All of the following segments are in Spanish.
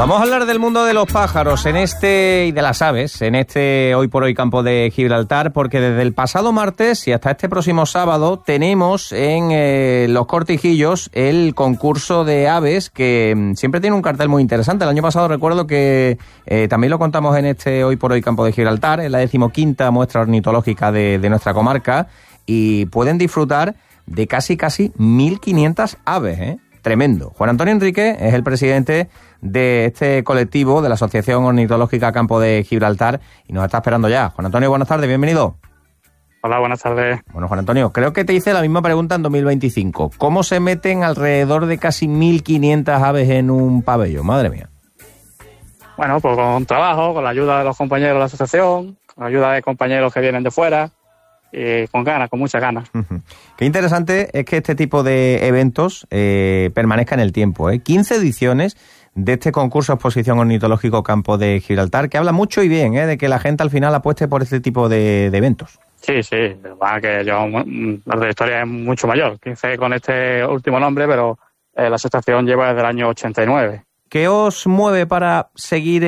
Vamos a hablar del mundo de los pájaros y de las aves en este Hoy por Hoy Campo de Gibraltar, porque desde el pasado martes y hasta este próximo sábado tenemos en Los Cortijillos el concurso de aves, que siempre tiene un cartel muy interesante. El año pasado recuerdo que también lo contamos en este Hoy por Hoy Campo de Gibraltar, en la 15ª muestra ornitológica de nuestra comarca, y pueden disfrutar de casi 1.500 aves, ¿eh? Tremendo. Juan Antonio Enrique es el presidente de este colectivo de la Asociación Ornitológica Campo de Gibraltar y nos está esperando ya. Juan Antonio, buenas tardes, bienvenido. Hola, buenas tardes. Bueno, Juan Antonio, creo que te hice la misma pregunta en 2025. ¿Cómo se meten alrededor de casi 1.500 aves en un pabellón? Madre mía. Bueno, pues con trabajo, con la ayuda de los compañeros de la asociación, con la ayuda de compañeros que vienen de fuera, y con ganas, con muchas ganas. Qué interesante es que este tipo de eventos permanezca en el tiempo, ¿eh? 15 ediciones de este concurso Exposición Ornitológico Campo de Gibraltar, que habla mucho y bien, de que la gente al final apueste por este tipo de eventos. Sí, que la trayectoria es mucho mayor. 15 con este último nombre, pero la asociación lleva desde el año 89. ¿Qué os mueve para seguir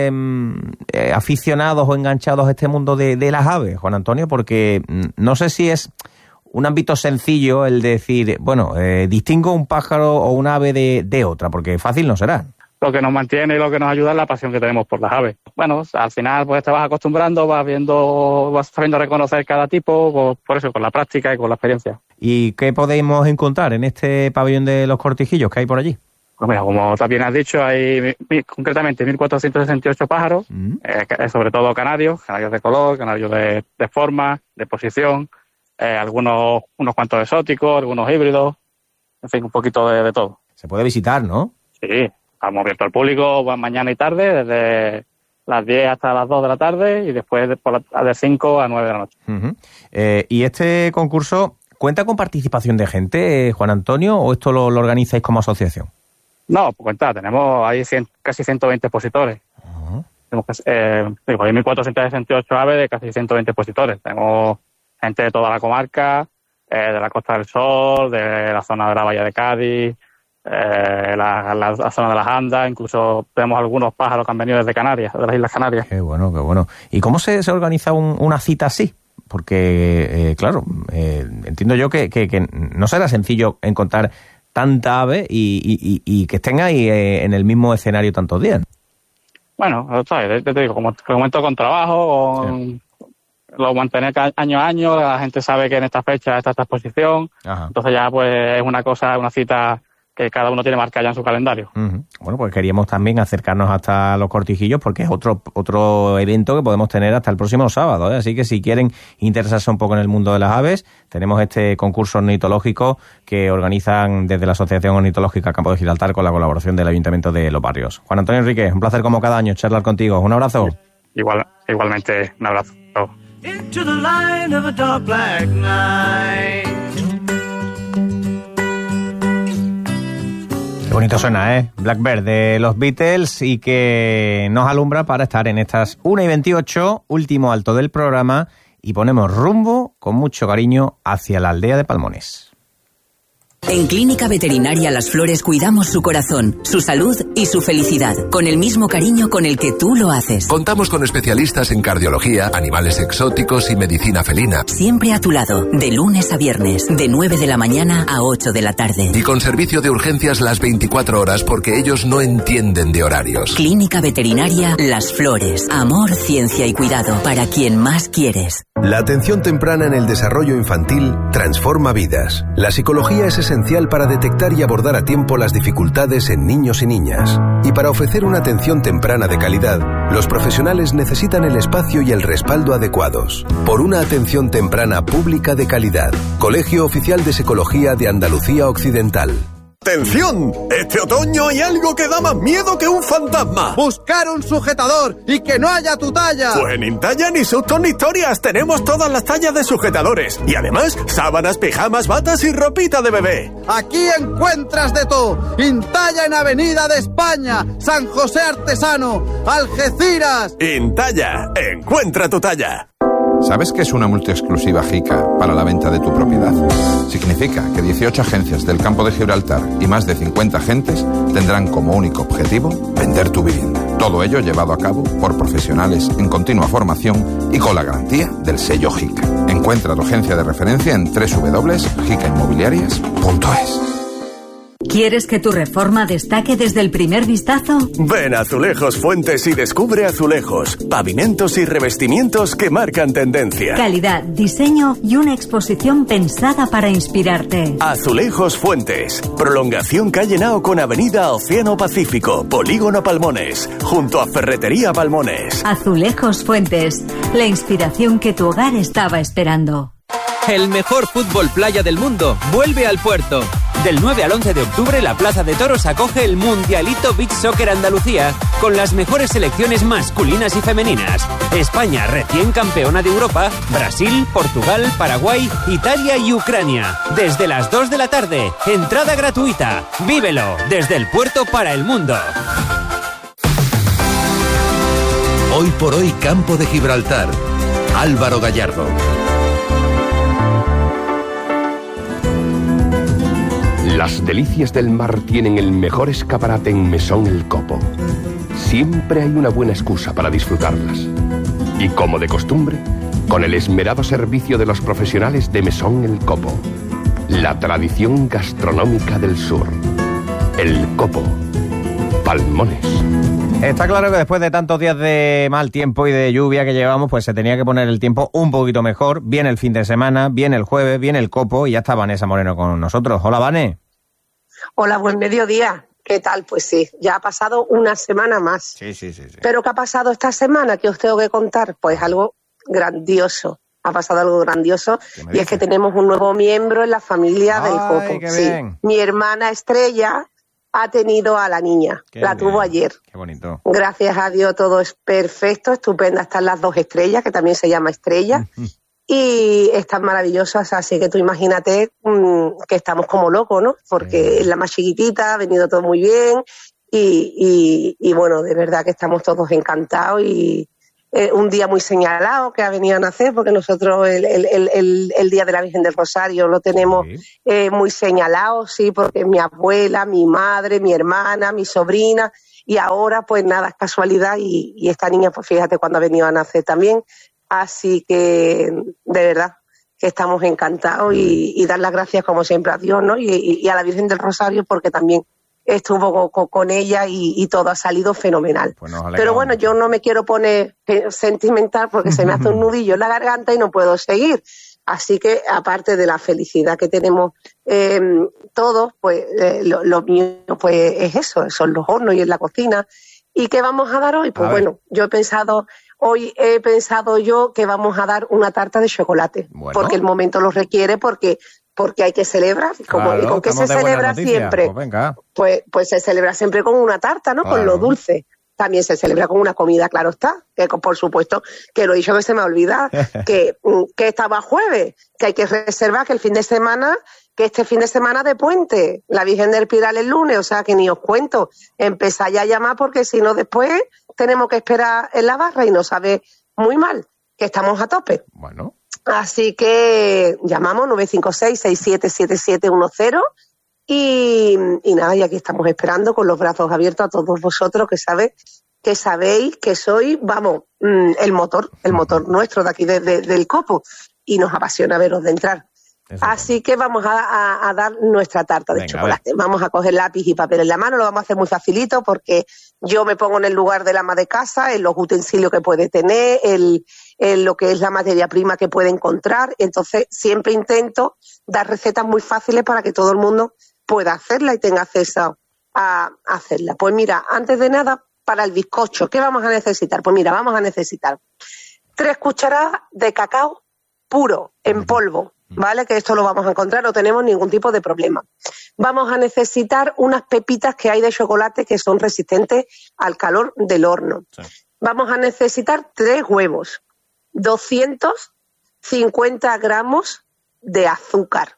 aficionados o enganchados a este mundo de las aves, Juan Antonio? Porque no sé si es un ámbito sencillo el decir, bueno, distingo un pájaro o un ave de otra, porque fácil no será. Lo que nos mantiene y lo que nos ayuda es la pasión que tenemos por las aves. Bueno, al final pues te vas acostumbrando, vas sabiendo reconocer cada tipo, por eso, con la práctica y con la experiencia. ¿Y qué podemos encontrar en este pabellón de Los Cortijillos que hay por allí? Pues mira, como también has dicho, hay concretamente 1.468 pájaros, sobre todo canarios de color, canarios de forma, de posición, unos cuantos exóticos, algunos híbridos, en fin, un poquito de todo. Se puede visitar, ¿no? Sí, estamos abiertos al público mañana y tarde, desde las 10 hasta las 2 de la tarde y después de 5 a 9 de la noche. ¿Y este concurso cuenta con participación de gente, Juan Antonio, o esto lo organizáis como asociación? No, pues cuenta, tenemos ahí casi 120 expositores. Tenemos hay 1.468 aves de casi 120 expositores. Tenemos gente de toda la comarca, de la Costa del Sol, de la zona de la Bahía de Cádiz, la zona de las Andas, incluso tenemos algunos pájaros que han venido desde Canarias, de las Islas Canarias. Qué bueno, qué bueno. ¿Y cómo se organiza una cita así? Porque, claro, entiendo yo que no será sencillo encontrar tanta ave y que estén ahí en el mismo escenario tantos días. Bueno, ¿sabes? Te digo, como comento, con trabajo, lo mantener año a año, la gente sabe que en esta fecha está esta exposición. Ajá. Entonces ya pues es una cita que cada uno tiene marcada ya en su calendario. Bueno, pues queríamos también acercarnos hasta Los Cortijillos porque es otro evento que podemos tener hasta el próximo sábado, ¿eh? Así que si quieren interesarse un poco en el mundo de las aves, tenemos este concurso ornitológico que organizan desde la Asociación Ornitológica Campo de Gibraltar con la colaboración del Ayuntamiento de Los Barrios. Juan Antonio Enrique, un placer como cada año charlar contigo. Un abrazo. Igualmente, un abrazo. Into the line of a dark black night. Qué bonito suena, ¿eh? Blackbird de los Beatles, y que nos alumbra para estar en estas 1:28, último alto del programa, y ponemos rumbo con mucho cariño hacia la aldea de Palmones. En Clínica Veterinaria Las Flores cuidamos su corazón, su salud y su felicidad, con el mismo cariño con el que tú lo haces. Contamos con especialistas en cardiología, animales exóticos y medicina felina. Siempre a tu lado, de lunes a viernes, de 9 de la mañana a 8 de la tarde. Y con servicio de urgencias las 24 horas porque ellos no entienden de horarios. Clínica Veterinaria Las Flores. Amor, ciencia y cuidado para quien más quieres. La atención temprana en el desarrollo infantil transforma vidas. La psicología es esencial para detectar y abordar a tiempo las dificultades en niños y niñas. Y para ofrecer una atención temprana de calidad, los profesionales necesitan el espacio y el respaldo adecuados. Por una atención temprana pública de calidad. Colegio Oficial de Psicología de Andalucía Occidental. ¡Atención! Este otoño hay algo que da más miedo que un fantasma. ¡Buscar un sujetador y que no haya tu talla! Pues en Intalla ni sustos ni historias. Tenemos todas las tallas de sujetadores. Y además, sábanas, pijamas, batas y ropita de bebé. Aquí encuentras de todo. Intalla en Avenida de España, San José Artesano, Algeciras. Intalla, encuentra tu talla. ¿Sabes qué es una multiexclusiva JICA para la venta de tu propiedad? Significa que 18 agencias del campo de Gibraltar y más de 50 agentes tendrán como único objetivo vender tu vivienda. Todo ello llevado a cabo por profesionales en continua formación y con la garantía del sello JICA. Encuentra tu agencia de referencia en www.jicainmobiliarias.es. ¿Quieres que tu reforma destaque desde el primer vistazo? Ven a Azulejos Fuentes y descubre azulejos, pavimentos y revestimientos que marcan tendencia. Calidad, diseño y una exposición pensada para inspirarte. Azulejos Fuentes. Prolongación calle Nao con avenida Océano Pacífico, Polígono Palmones, junto a Ferretería Palmones. Azulejos Fuentes. La inspiración que tu hogar estaba esperando. El mejor fútbol playa del mundo vuelve al puerto. Del 9 al 11 de octubre, la Plaza de Toros acoge el Mundialito Beach Soccer Andalucía con las mejores selecciones masculinas y femeninas. España, recién campeona de Europa, Brasil, Portugal, Paraguay, Italia y Ucrania. Desde las 2 de la tarde, entrada gratuita. Vívelo desde el puerto para el mundo. Hoy por hoy, Campo de Gibraltar. Álvaro Gallardo. Las delicias del mar tienen el mejor escaparate en Mesón El Copo. Siempre hay una buena excusa para disfrutarlas. Y como de costumbre, con el esmerado servicio de los profesionales de Mesón El Copo. La tradición gastronómica del sur. El Copo. Palmones. Está claro que después de tantos días de mal tiempo y de lluvia que llevamos, pues se tenía que poner el tiempo un poquito mejor. Viene el fin de semana, viene el jueves, viene el Copo y ya está Vanessa Moreno con nosotros. Hola, Vane. Hola, buen mediodía. ¿Qué tal? Pues sí, ya ha pasado una semana más. Sí. ¿Pero qué ha pasado esta semana? ¿Qué os tengo que contar? Pues algo grandioso. Ha pasado algo grandioso y es que tenemos un nuevo miembro en la familia del Copo. Sí. Mi hermana Estrella ha tenido a la niña. La tuvo ayer. Qué bonito. Gracias a Dios todo es perfecto, estupenda. Están las dos Estrellas, que también se llama Estrella. Y están maravillosas, así que tú imagínate que estamos como locos, ¿no? Porque es la más chiquitita, ha venido todo muy bien y bueno, de verdad que estamos todos encantados y un día muy señalado que ha venido a nacer, porque nosotros el Día de la Virgen del Rosario lo tenemos muy señalado, sí, porque mi abuela, mi madre, mi hermana, mi sobrina, y ahora pues nada, es casualidad y esta niña, pues fíjate cuando ha venido a nacer también. Así que, de verdad, que estamos encantados y dar las gracias, como siempre, a Dios, ¿no? Y a la Virgen del Rosario, porque también estuvo con ella y todo ha salido fenomenal. Pues pero bueno, yo no me quiero poner sentimental porque se me hace un nudillo en la garganta y no puedo seguir. Así que, aparte de la felicidad que tenemos todos, pues lo mío pues es eso, son los hornos y en la cocina. ¿Y qué vamos a dar hoy? Pues bueno, Hoy he pensado yo que vamos a dar una tarta de chocolate, porque el momento lo requiere, porque hay que celebrar. Claro, ¿con qué se celebra siempre? Pues se celebra siempre con una tarta, ¿no? Claro. Con lo dulce. También se celebra con una comida, claro está. Que por supuesto, que lo he dicho que se me olvida, que estaba jueves, que hay que reservar que este fin de semana de puente, la Virgen del Pilar el lunes, o sea que ni os cuento, empezáis a llamar porque si no después tenemos que esperar en la barra y nos sabe muy mal, que estamos a tope. Bueno. Así que llamamos 956-677710 y nada, y aquí estamos esperando con los brazos abiertos a todos vosotros que sabéis que sois, vamos, el motor nuestro de aquí del Copo y nos apasiona veros de entrar. Así que vamos a dar nuestra tarta de chocolate. Vamos a coger lápiz y papel en la mano, lo vamos a hacer muy facilito porque yo me pongo en el lugar del ama de casa, en los utensilios que puede tener, en lo que es la materia prima que puede encontrar. Entonces siempre intento dar recetas muy fáciles para que todo el mundo pueda hacerla y tenga acceso a hacerla. Pues mira, antes de nada, para el bizcocho, ¿qué vamos a necesitar? Pues mira, vamos a necesitar 3 cucharadas de cacao puro en polvo. ¿Vale? Que esto lo vamos a encontrar, no tenemos ningún tipo de problema. Vamos a necesitar unas pepitas que hay de chocolate que son resistentes al calor del horno. Sí. Vamos a necesitar 3 huevos, 250 gramos de azúcar,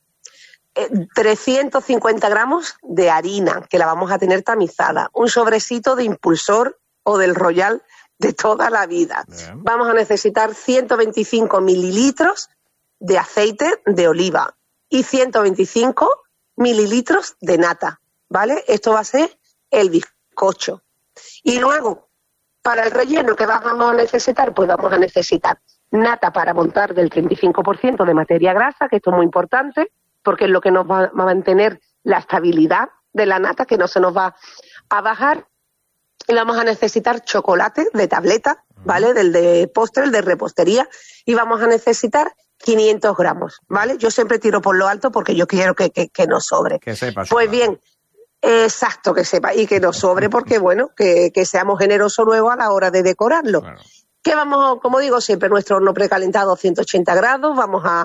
350 gramos de harina, que la vamos a tener tamizada, un sobrecito de Impulsor o del Royal de toda la vida. Bien. Vamos a necesitar 125 mililitros de aceite de oliva y 125 mililitros de nata, ¿vale? Esto va a ser el bizcocho. Y luego, para el relleno que vamos a necesitar, pues vamos a necesitar nata para montar del 35% de materia grasa, que esto es muy importante, porque es lo que nos va a mantener la estabilidad de la nata, que no se nos va a bajar. Y vamos a necesitar chocolate de tableta, ¿vale? Del de postre, el de repostería, y vamos a necesitar 500 gramos, ¿vale? Yo siempre tiro por lo alto porque yo quiero que nos sobre. Que sepa. Pues bien, exacto, que sepa, y que nos sobre porque, bueno, que seamos generosos luego a la hora de decorarlo. Claro. Que vamos, como digo siempre, nuestro horno precalentado a 180 grados, vamos a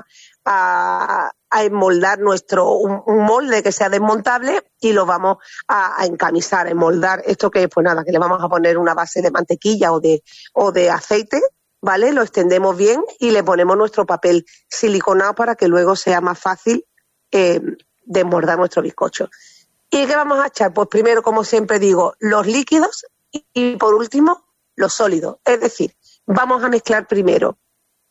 enmoldar un molde que sea desmontable y lo vamos a encamisar, a enmoldar. Esto que, pues nada, que le vamos a poner una base de mantequilla o de aceite, ¿vale? Lo extendemos bien y le ponemos nuestro papel siliconado para que luego sea más fácil desmordar nuestro bizcocho. ¿Y qué vamos a echar? Pues primero, como siempre digo, los líquidos y por último, los sólidos. Es decir, vamos a mezclar primero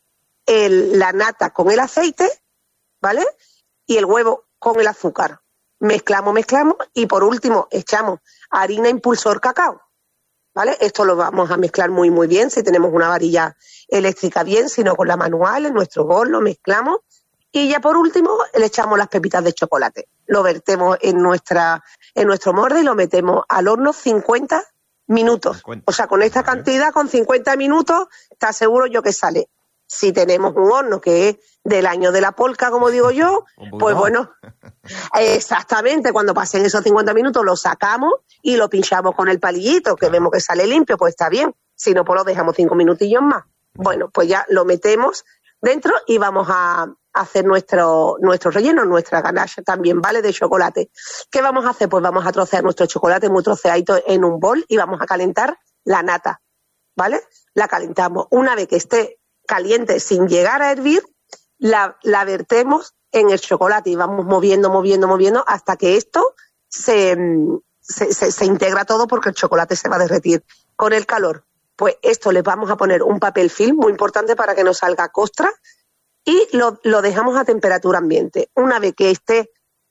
la nata con el aceite, ¿vale? Y el huevo con el azúcar. Mezclamos y por último echamos harina impulsor cacao, ¿vale? Esto lo vamos a mezclar muy muy bien, si tenemos una varilla eléctrica bien, si no con la manual, en nuestro bol lo mezclamos y ya por último le echamos las pepitas de chocolate. Lo vertemos en nuestro molde y lo metemos al horno 50 minutos. O sea, con esta cantidad, con 50 minutos, está seguro yo que sale. Si tenemos un horno que es del año de la polca, como digo yo, pues bueno, exactamente, cuando pasen esos 50 minutos lo sacamos y lo pinchamos con el palillito, que vemos que sale limpio, pues está bien. Si no, pues lo dejamos 5 minutillos más. Bueno, pues ya lo metemos dentro y vamos a hacer nuestro relleno, nuestra ganache también, ¿vale? De chocolate. ¿Qué vamos a hacer? Pues vamos a trocear nuestro chocolate muy troceadito en un bol y vamos a calentar la nata, ¿vale? La calentamos. Una vez que esté caliente sin llegar a hervir, la vertemos en el chocolate y vamos moviendo hasta que esto se integra todo porque el chocolate se va a derretir con el calor. Pues esto le vamos a poner un papel film muy importante para que no salga costra y lo dejamos a temperatura ambiente. Una vez que esté,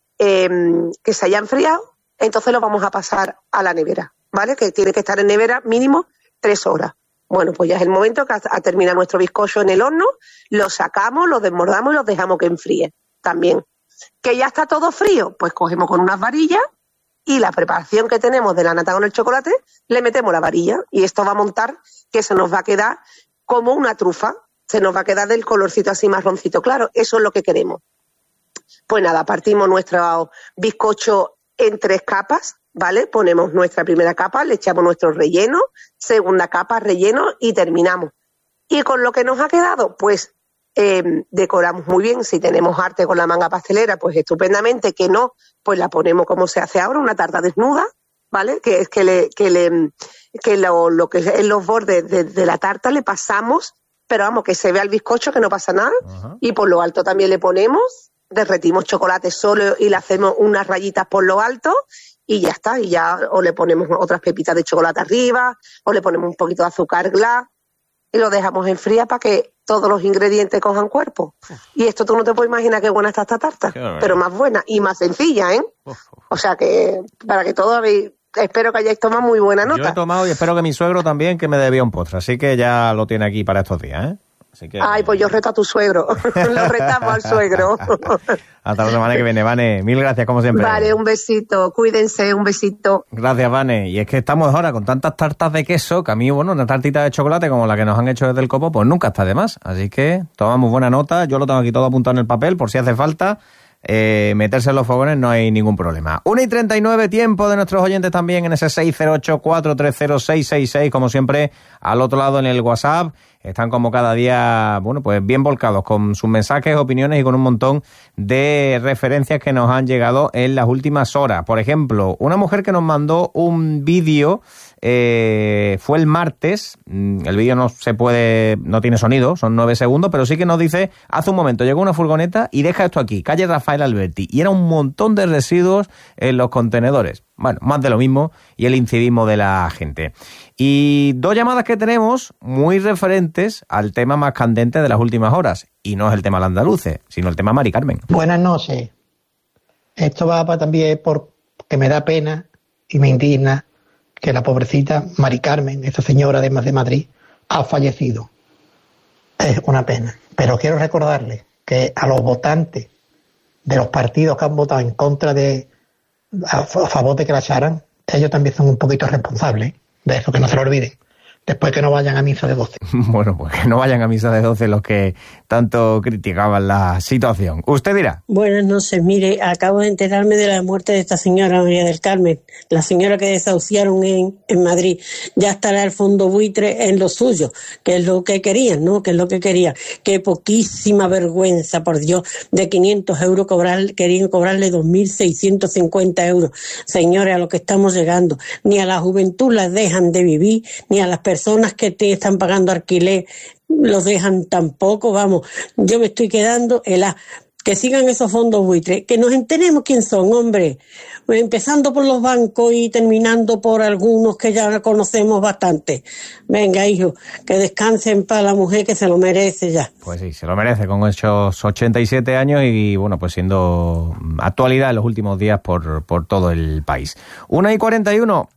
que se haya enfriado, entonces lo vamos a pasar a la nevera, ¿vale? Que tiene que estar en nevera mínimo 3 horas. Bueno, pues ya es el momento que ha terminado nuestro bizcocho en el horno, lo sacamos, lo desmordamos y lo dejamos que enfríe también. ¿Que ya está todo frío? Pues cogemos con unas varillas y la preparación que tenemos de la nata con el chocolate, le metemos la varilla y esto va a montar que se nos va a quedar como una trufa, se nos va a quedar del colorcito así marroncito claro, eso es lo que queremos. Pues nada, partimos nuestro bizcocho en 3 capas, ¿vale? Ponemos nuestra primera capa, le echamos nuestro relleno, segunda capa, relleno y terminamos. Y con lo que nos ha quedado, pues decoramos muy bien. Si tenemos arte con la manga pastelera, pues estupendamente. Que no, pues la ponemos como se hace ahora, una tarta desnuda, ¿vale? Que es lo que es en los bordes de la tarta le pasamos, pero vamos, que se vea el bizcocho, que no pasa nada. Uh-huh. Y por lo alto también le ponemos, derretimos chocolate solo y le hacemos unas rayitas por lo alto y ya está. Y ya o le ponemos otras pepitas de chocolate arriba o le ponemos un poquito de azúcar glass y lo dejamos enfriar para que todos los ingredientes cojan cuerpo. Y esto tú no te puedes imaginar qué buena está esta tarta, pero más buena y más sencilla, ¿eh? O sea que para que todos espero que hayáis tomado muy buena nota. Yo he tomado y espero que mi suegro también, que me debía un postre, así que ya lo tiene aquí para estos días, ¿eh? Así que, ay, pues yo reto a tu suegro. Lo retamos al suegro. Hasta la semana que viene, Vane. Mil gracias, como siempre. Vale, un besito. Cuídense, un besito. Gracias, Vane. Y es que estamos ahora con tantas tartas de queso que a mí, bueno, una tartita de chocolate como la que nos han hecho desde el Copo, pues nunca está de más. Así que tomamos buena nota. Yo lo tengo aquí todo apuntado en el papel por si hace falta. Meterse en los fogones no hay ningún problema. 1:39, tiempo de nuestros oyentes también en ese 608-430-666, como siempre, al otro lado en el WhatsApp. Están como cada día, bueno, pues bien volcados con sus mensajes, opiniones y con un montón de referencias que nos han llegado en las últimas horas. Por ejemplo, una mujer que nos mandó un vídeo fue el martes. El vídeo no tiene sonido, son 9 segundos, pero sí que nos dice, hace un momento llegó una furgoneta y deja esto aquí, calle Rafael Alberti, y era un montón de residuos en los contenedores. Bueno, más de lo mismo, y el incivismo de la gente. Y 2 llamadas que tenemos muy referentes al tema más candente de las últimas horas, y no es el tema de andaluces, sino el tema Mari Carmen. Buenas noches. Esto va también porque me da pena y me indigna que la pobrecita Mari Carmen, esta señora de Madrid, ha fallecido. Es una pena. Pero quiero recordarles que a los votantes de los partidos que han votado en contra a favor de que la echaran, ellos también son un poquito responsables de eso, que no se lo olviden. Después que no vayan a misa de 12. Bueno, pues que no vayan a misa de 12 los que tanto criticaban la situación. Usted dirá. Buenas noches. Mire, acabo de enterarme de la muerte de esta señora María del Carmen, la señora que desahuciaron en Madrid. Ya estará el fondo buitre en lo suyo, que es lo que querían, ¿no? Que es lo que querían. Qué poquísima vergüenza, por Dios, de 500 euros querían cobrarle 2.650 euros. Señores, a lo que estamos llegando. Ni a la juventud las dejan de vivir, ni a las personas que te están pagando alquiler los dejan tampoco. Vamos, yo me estoy quedando que sigan esos fondos buitres, que nos enteremos quién son, hombre, empezando por los bancos y terminando por algunos que ya conocemos bastante. Venga, hijo, que descansen para la mujer, que se lo merece ya. Pues sí, se lo merece con esos 87 años y bueno, pues siendo actualidad en los últimos días por todo el país. 1:41.